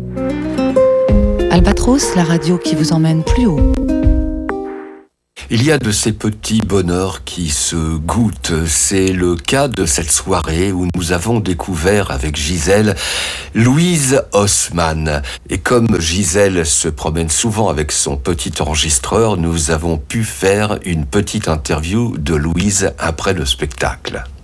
Albatros, la radio qui vous emmène plus haut. Il y a de ces petits bonheurs qui se goûtent. C'est le cas de cette soirée où nous avons découvert avec Gisèle Louise Haussmann. Et comme Gisèle se promène souvent avec son petit enregistreur, nous avons pu faire une petite interview de Louise après le spectacle.